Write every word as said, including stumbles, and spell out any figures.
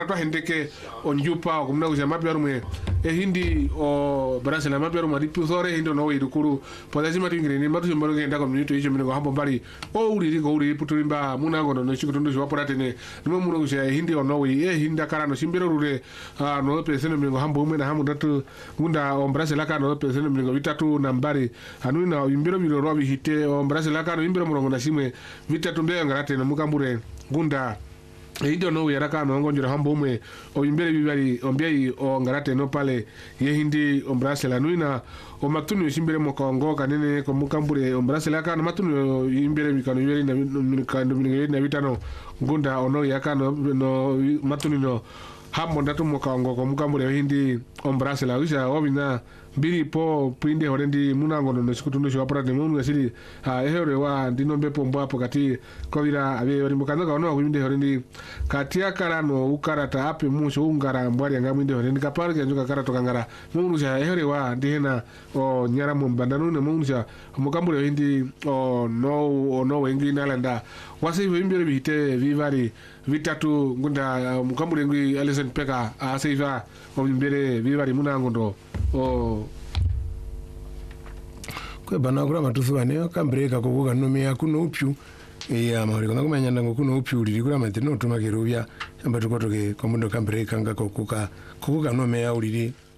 to hendeke on jupa ko mna ko jama biaru me e hindi o Brazil ma biaru ma di pusore hindo no yidu kuru poda jima tingire ni matu mbalo ngenda ko minuto ijo mino hambo bari o uri ri ko uri puturimba muna ngono no chikuto ndo jwa tene no muno ko e hindi o no e hinda kara no simbiro rure no pesene mino hambo mena hamu datu gunda o Brazil ka no pesene mino vitatu nambari anu na imbiro biro robi hite o Brazil ka no imbiro muno na simwe vitatu ndo ngarate no mukambure gunda hindo no yaraka no ngonjura hambo mwe o imbere bibari ombiai o ngarate no pale ye hindi o Brazil anuina o matunu simbere mo kongo kanene ko mukambure o Brazil aka no matunu imbere bikano yeri na kando na vitano gunda ono yakano no matunu no hambo ndatu mo kongo ko mukambure hindi o Brazil awisha obina biri po pinde horendi munango no sikutundo shwa parade mu ngasiri ha ehore wa ndino mbepo mbo apo kati kovira abe ori mukanda ka ono kubinde horendi kati akara no ukarata ape musho ungara mbwari ngaminde horendi kaparo ke njuka karato kangara mu nusha ehore wa ndihena o nyara mu bandanu ne mu nusha mukambure hindi o no o no wengi nalanda wasi wimbere bihite vivari vitatu ngunda mukambure ngi Alison Peka aseiva o imbere vivari munango ndo o kwe bana kura matusu bane kambreka kuvuga nome ya kuno upyu ya mahori kuna kumanya ndango kuno upyu uri kura mate no tumakirubya amba tukotoke komundo kambreka ngako kuka kuvuga nome ya uri